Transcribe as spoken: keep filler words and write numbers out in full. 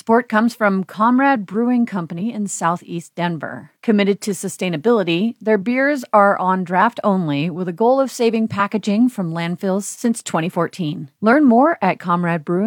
support comes from Comrade Brewing Company in Southeast Denver. Committed to sustainability, their beers are on draft only with a goal of saving packaging from landfills since twenty fourteen. Learn more at comrade brewing